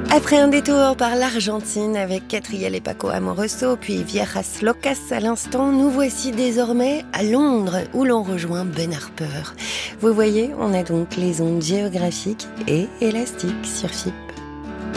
Après un détour par l'Argentine avec Catriel et Paco Amoroso, puis Viejas Locas à l'instant, nous voici désormais à Londres où l'on rejoint Ben Harper. Vous voyez, on a donc les ondes géographiques et élastiques sur FIP.